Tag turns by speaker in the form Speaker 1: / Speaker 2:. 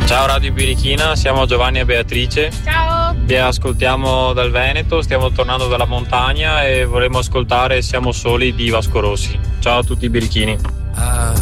Speaker 1: Ciao Radio Birichina, siamo Giovanni e Beatrice.
Speaker 2: Ciao.
Speaker 1: Vi ascoltiamo dal Veneto, stiamo tornando dalla montagna e vorremmo ascoltare Siamo soli di Vasco Rossi. Ciao a tutti i birichini.